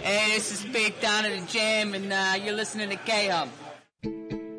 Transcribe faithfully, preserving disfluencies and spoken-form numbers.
Hey, this is Big Down at the Jam, and uh, you're listening to K-Hub.